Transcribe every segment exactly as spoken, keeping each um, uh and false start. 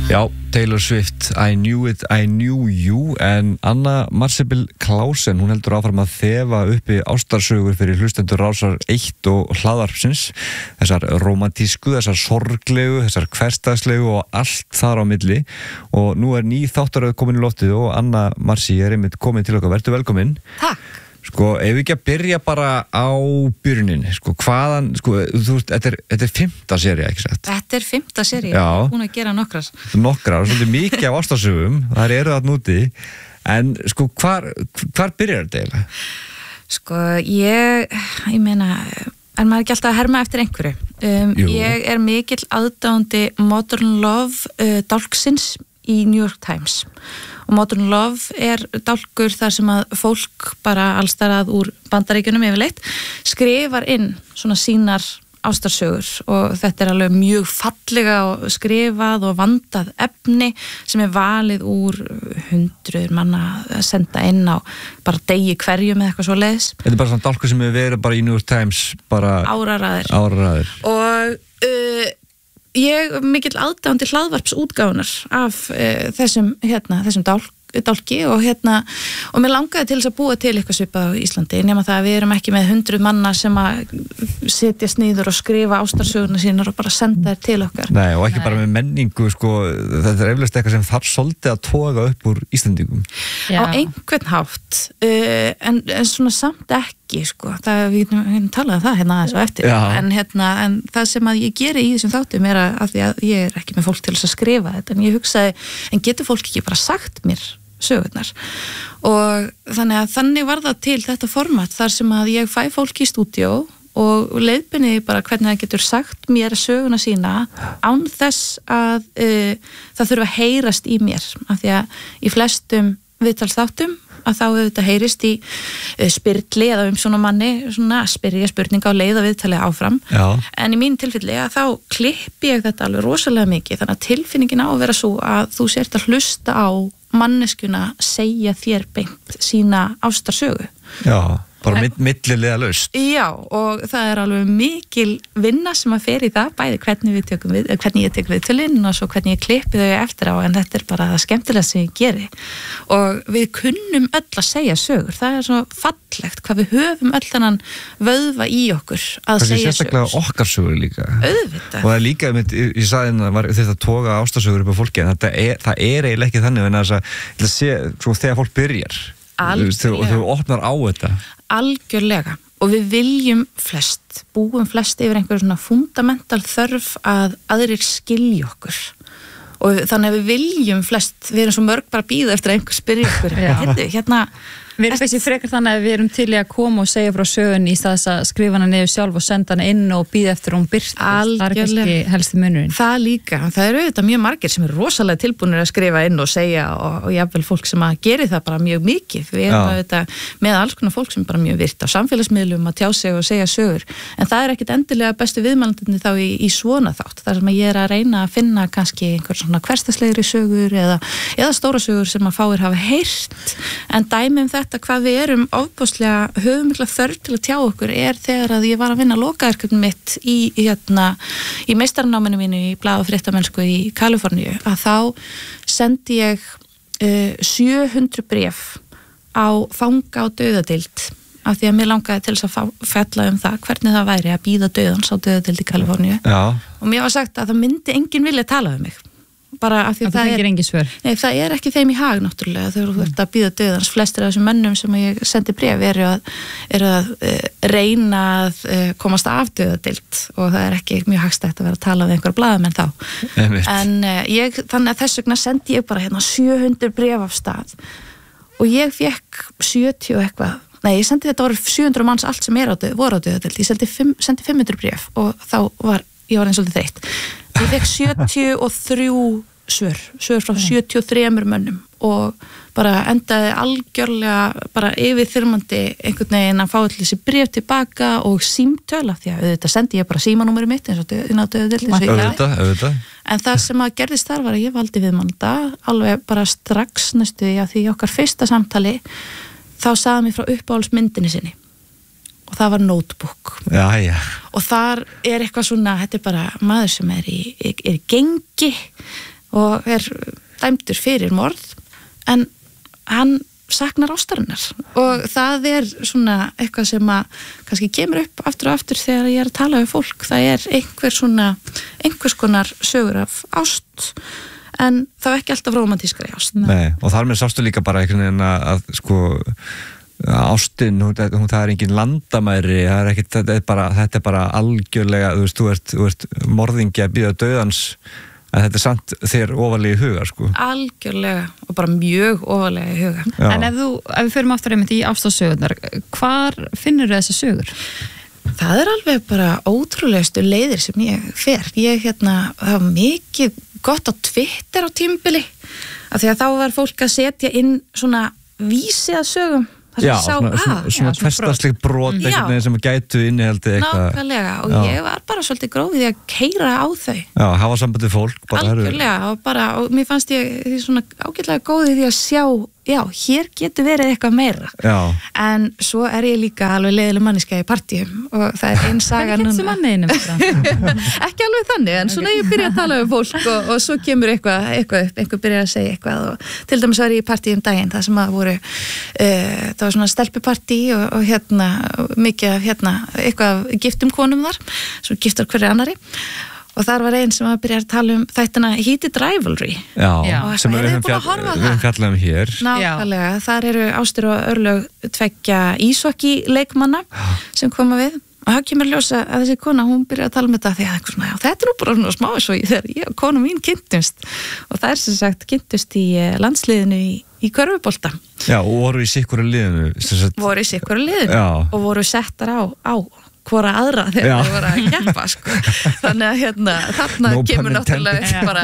Já, Taylor Swift, I knew it, I knew you, en Anna Marcel Klausen, hún heldur áfram að þefa uppi ástarsögur fyrir hlustendur Rásar eitt og hlaðvarpsins, þessar romantísku, þessar sorglegu, þessar hversdagslegu og allt þar á milli, og nú er ný þáttaröð komin í loftið og Anna Marci er einmitt komin til okkar, vertu velkomin. Takk. Sko, ef við ekki að byrja bara á byrjunin, sko, hvaðan, sko, þú veist, þetta er, þetta er fimmta sería, ekki satt? Þetta er fimmta sería, Já. Búin að gera nokkrar. Nokkrar, svolítið mikið af ástarsögum, þar eru það núti, en sko, hvar, hvar byrjar þetta eiginlega? Sko, ég, ég meina, er maður ekki alltaf að herma eftir einhverju? Um, ég er mikill aðdáandi Modern Love uh, dálksins í New York Times. Og Modern Love er dálkur þar sem að fólk bara allstarað úr Bandaríkjunum yfirleitt skrifar inn svona sínar ástarsögur og þetta er alveg mjög fallega og skrifað og vandað efni sem er valið úr hundruð manna að senda inn á bara degi hverjum eða eitthvað svo leiðis. Þetta er bara svona dálkur sem hefur verið bara í New York Times bara Áraraðir. Áraraðir. Og uh, ég er mikill aðdáandi hlaðvarpsútgáfunar af uh, þessum, hérna, þessum dálk, dálki og hérna, og mér langaði til þess að búa til eitthvað svipað á Íslandi, nema það að við erum ekki með hundruð manna sem að setja sniður og skrifa ástarsöguna sínar og bara senda þær til okkar. Nei, og ekki Nei. bara með menningu, sko, þetta er eflaust eitthvað sem þarf svolítið að toga upp úr Íslandingum. Já. Á einhvern hátt, uh, en, en svona samt ekki, sko, það, við hefum talað um það hérna aðeins og eftir, en, hérna, en það sem að ég geri í þessum þáttum er að, að því að ég er ekki með fólk til þess að skrifa þetta, en ég hugsaði, en getur fólk ekki bara sagt mér sögurnar, og þannig að þannig var það til þetta format þar sem að ég fæ fólk í stúdíó og leiðbeinni bara hvernig það getur sagt mér söguna sína án þess að uh, það þurfa að heyrast í mér, af því að í flestum viðtalsþáttum að þá hefur þetta heyrist í uh, spyrli eða um svona manni svona spyrja spurninga og leiða viðtalið áfram. Já. En í mín tilfelli að þá klippi ég þetta alveg rosalega mikið, þannig að tilfinningin á að vera svo að þú sért að hlusta á manneskuna segja þér beint sína ástarsögu. Já, bara en, millilega laust. Já, og það er alveg mikil vinna sem að fer í það, bæði hvernig við tökum við, hvernig ég tek við tölinn og svo hvernig ég klippi þau eftir á, en þetta er bara það skemmtilega sem ég geri. Og við kunnum öll að segja sögur, það er svo fallegt hvað við höfum öll þennan vöðva í okkur að Þessi segja sögur. Það er sérstaklega okkar sögur líka. Auðvitað. Og það er líka, ég, ég sagði hérna, var þetta að toga ástarsögur upp á fólki, en þetta er, það er eiginlega ekki þannig, en þess að, að sé, svo þegar fólk byrjar, Algjörlega. og þú opnar á þetta. Algjörlega, og við viljum flest, búum flest yfir einhverjum svona fundamental þörf að aðrir skilji okkur, og þannig að við viljum flest, við erum svo mörg bara að bíða eftir að einhver spyrja okkur, hérna, hérna Við erum þessi frekar þannig að við erum til í að koma og segja frá sögunni í stað þess að skrifa hana niður sjálf og senda hana inn og bíða eftir hún byrst. Það er kannski helsti munurinn. Það líka, það eru auðvitað mjög margir sem eru rosalega tilbúinir að skrifa inn og segja og, og jafnvel fólk sem að geri það bara mjög mikið. Við erum auðvitað með alls konar fólk sem er bara mjög virt á samfélagsmiðlum að tjá sig og segja sögur, en það er ekkit endilega bestu viðmælandinni þá í, í svona þátt, þar sem að ég er að reyna að finna kannski einhver svona hversdagslegri sögur eða, eða stóra sögur sem að fáir hafa heyrt, en dæmi um þetta hvað við erum ofboðslega höfum mikla þörf til að tjá okkur er þegar að ég var að vinna lokaverkefni mitt í, hérna, í meistaranáminu mínu í blað- og fréttamennsku í Kaliforníu, að þá sendi ég uh, sjö hundruð bréf á fanga- og dauðadeild, af því að mér langaði til þess að fjalla um það hvernig það væri að bíða dauðans á dauðadeild í Kaliforníu. Já. Og mér var sagt að það myndi enginn vilja tala um mig, bara af því að það, það er engin svör. Nei, það er ekki þeim í hag náttúrulega þegar þú ert að bíða dauðans. Flestir af þessum mönnum sem ég sendi bréf eru að, eru að e, reyna að e, komast af dauðadeild og það er ekki mjög hagstætt að vera að tala við einhver blaðamenn þá. Einmitt. En e, ég, þannig að þess vegna sendi ég bara hérna sjö hundruð bréf af stað og ég fekk sjötíu og eitthvað. Nei, ég sendi þetta voru sjö hundruð manns allt sem er á döð, voru á dauðadeild. Ég sendi, fimm, sendi fimm hundruð bréf og þá var ég var eins og þreytt. Ég fekk sjötíu og þrjú svör, svör frá sjötíu og þremur mönnum og bara endaði algjörlega bara yfirþyrmandi einhvern veginn að fá allir þessi bréf tilbaka og símtöla, því að auðvitað sendi ég bara símanúmerið mitt eins og inn á döðadeild. Auðvitað, auðvitað. En það sem að gerðist þar var að ég valdi viðmælanda alveg bara strax næstu því að því okkar fyrsta samtali þá sagði mér frá uppáhaldsmyndinni sinni. Og það var notebook. Já, já. Og þar er eitthvað svona, þetta er bara maður sem er í, er í gengi, og er dæmdur fyrir morð en hann saknar ástarinnar og það er svona eitthvað sem að kannski kemur upp aftur og aftur þegar ég er að tala við fólk, það er einhver svona einhvers konar sögur af ást en það er ekki alltaf rómantískari ást. Nei, og þar með sástu líka bara einhvern veginn að, að sko ástin, hún, hún, það er engin landamæri, það er ekkit, þetta er bara, þetta er bara algjörlega, þú veist, þú ert, þú ert morðingi að bíða dauðans en þetta er samt þér ofarlega í huga, sko. Algjörlega, og bara mjög ofarlega í huga. Já. En ef þú, ef við förum aftur einmitt í ástarsögurnar, hvar finnur þessa sögur? Það er alveg bara ótrúlegustu leiðir sem ég fer. Ég, hérna, það var mikið gott á Twitter á tímabili, af því að þá var fólk að setja inn svona vísi að sögum. Já, svona, svona, svona hversdagsleg brot sem gætu innihaldi eitthvað. Nákvæmlega, og já. Ég var bara svolítið grófið í að keyra á þau. Já, hafa samband við fólk. Algjörlega, og bara, og mér fannst ég því svona ágætlega góðið því að sjá, já, hér getur verið eitthvað meira. Já. En svo er ég líka alveg leiðileg manniska í partíum og það er einn saga núna. Hvernig getur sem manniðinum? Ekki alveg þannig, en svona ég byrja að tala um fólk og, og svo kemur eitthvað, eitthvað upp, einhver byrja að segja eitthvað og til dæmis var ég í partíum daginn, það sem að voru, uh, það var svona stelpupartí og, og hérna, mikið af hérna, eitthvað af giftum konum þar, svo giftar hverju annari. Og þar var einn sem að byrja að tala um þættina Heated Rivalry. Já, Já. sem við höfum fjallað um hér. Nákvæmlega, þar eru ástir og örlög tveggja íshockey leikmanna sem koma við. Og það kemur ljósa að þessi kona, hún byrja að tala um þetta því að svona, já, þetta er nú bara svona smá svo þegar ég og konu mín kynntumst. Og það er sem sagt kynntumst í landsliðinu í, í körfubolta. Já, og voru í sikkur liðinu. Sagt... Voru í sikkur liðinu Já. Og voru settar á, á hvora aðra þegar þau voru að keppa sko. Þannig að hérna þarna no kemur náttúrulega bara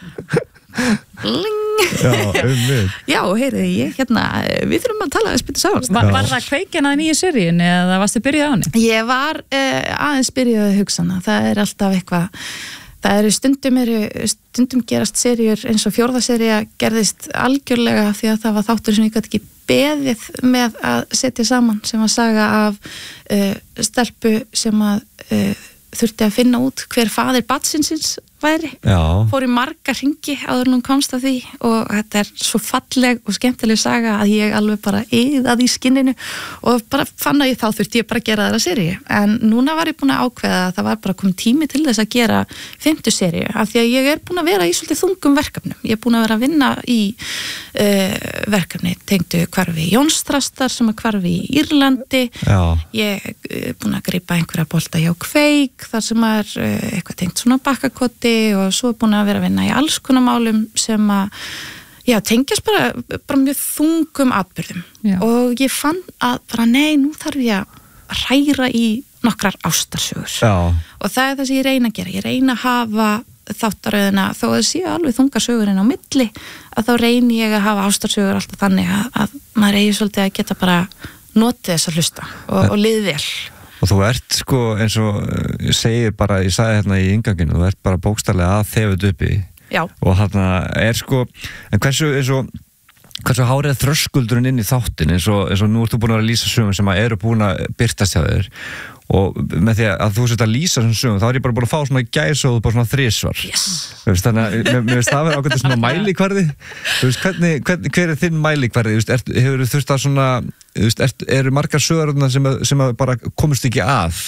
ling. Já, um við. Já, heyriði ég hérna, við þurfum að tala að spytta saman. Var, var það kveikjan að nýju seríun eða varstu byrjað á henni? Ég var uh, aðeins byrjað að hugsa hana, það er alltaf eitthvað, það eru stundum, eru, stundum gerast seríur eins og fjórða sería gerðist algjörlega því að það var þáttur sem ég gæti ekki beðið með að setja saman sem að saga af uh, stelpu sem að uh, þurfti að finna út hver faðir barnsins væri. Já. Fór í marga hringi áður en hún komst að því og þetta er svo falleg og skemmtileg saga að ég alveg bara iðaði í skinninu og bara fann að ég þá þurfti ég bara að gera þeirra seríu. En núna var ég búin að ákveða að það var bara komið tími til þess að gera fimmtu seríu af því að ég er búin að vera í svolítið þungum verkefnum. Ég er búin að vera að vinna í uh, verkefni tengdu hvarfi Jónstrastar sem er hvarfi í Írlandi. Já. Ég er búin að grípa einhverja bolta hjá Kveik þar sem er uh, eitthvað tengt svona bakkakoti og svo er búin að vera að vinna í alls konar málum sem að já, tengjast bara, bara mjög þungum atburðum já. Og ég fann að bara nei, nú þarf ég að hræra í nokkrar ástarsögur já. Og það er það sem ég reyna að gera, ég reyna að hafa þáttaröðina, þó að það séu alveg þunga sögurinn á milli, að þá reyni ég að hafa ástarsögur alltaf þannig að, að maður eigi svolítið að geta bara notið þess að hlusta og, og liði vel. Og þú ert sko eins og ég segir bara, ég sagði hérna í inganginu, þú ert bara bókstaflega að þefut uppi. Já. Og þarna er sko, en hversu eins og hversu hárið þröskuldurinn inn í þáttin eins og, eins og nú ert þú búin að lýsa sögum sem að eru búin að birtast hjá þér og með því að þú sett að lýsa þessum sögum þá er ég bara búin að fá svona gæsóð bara svona þrisvar. Yes. Þannig að mér, mér veist það verið ákveðið svona mælikvarði. Þú veist, hvernig, hvern, hver er þinn mælikvarði? Þú veist, er, hefur þú þurft að svona, þú veist, er, eru margar sögur sem, að, sem að bara komist ekki að?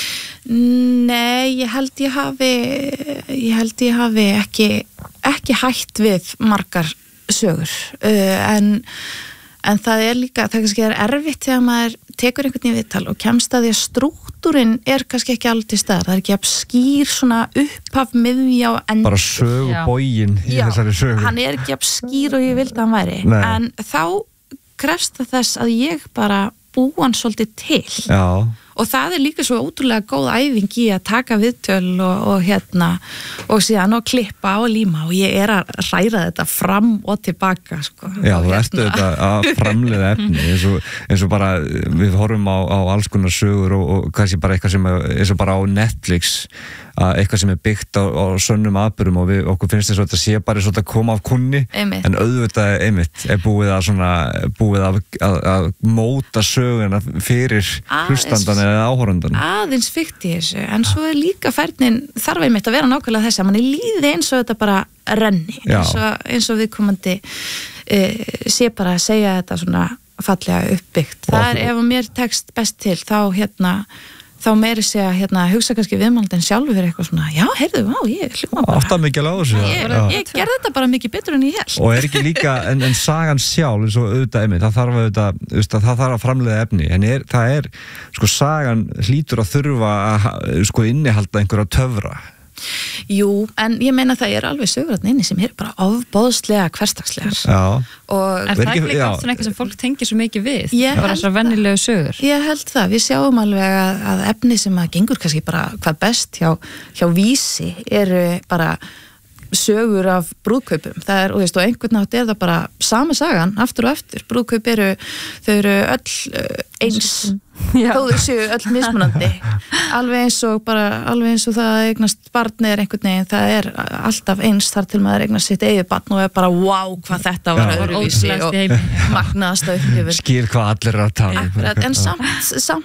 Nei, ég held ég hafi, ég held ég hafi ekki, ekki hætt við margar sögur, uh, en En það er líka, það kannski er erfitt þegar maður tekur einhvern í viðtal og kemst að því að strúktúrin er kannski ekki alveg til staðar. Það er ekki að skýr svona upphaf, miðja og endur. Bara sögubógin í þessari sögu. Já, hann er ekki að skýr og ég vildi að hann væri. Nei. En þá krefst það þess að ég bara búa hann svolítið til. Já. Og það er líka svo ótrúlega góð æfing í að taka viðtöl og, og hérna og síðan og klippa og líma og ég er að hræra þetta fram og tilbaka sko. Já, og þú hérna. Ertu þetta að framleiða efni eins og, eins og bara við horfum á, á alls konar sögur og, og kannski bara eitthvað sem er eins og bara á Netflix að eitthvað sem er byggt á, á sönnum atburðum og við, okkur finnst þess að þetta sé bara svona að koma af kunni einmitt. En auðvitað einmitt er búið að svona búið að, að, að móta söguna fyrir hlustandan eða áhorfandan. Aðeins fikti þessu, en svo er líka færnin þarf einmitt að vera nákvæmlega þess að manni líði eins og þetta bara renni eins og, eins og viðkomandi e, sé bara að segja þetta svona fallega uppbyggt. Það er ef mér tekst best til þá hérna þá meiri sé að hérna, hugsa kannski viðmælandinn sjálfur fyrir eitthvað svona, já, heyrðu, vá, ég hljóma bara. Átta mikið á þessu. Ég, ég gerði þetta bara mikið betur en ég held. Og er ekki líka, en, en sagan sjálf, eins og auðvitað einmitt, það þarf að, auðvitað, það þarf að framleiða efni, en er, það er, sko, sagan hlýtur að þurfa að, sko, innihalda einhverja töfra. Jú, en ég meina það er alveg sögurarni inni sem er bara ofbóðslega hversdagslegar. Já. Og er það ekki líka oft svona eitthvað sem fólk tengir svo mikið við? Ég bara svo vennilegu sögur? Ég held það, við sjáum alveg að, að efni sem að gengur kannski bara hvað best hjá, hjá Vísi eru bara sögur af brúðkaupum. Það er, og veist, og einhvern nátt er það bara sama sagan, aftur og aftur. Brúðkaup eru, þau eru öll eins, þó þau séu öll mismunandi. Alveg eins og bara, alveg eins og það að eignast barni er einhvern veginn, það er alltaf eins þar til maður eignast sitt eigið barn og er bara, wow, hvað þetta var öðruvísi og magnaðast að upplifun. Skýr hvað allir er að tala. Akkurat, en samt, samt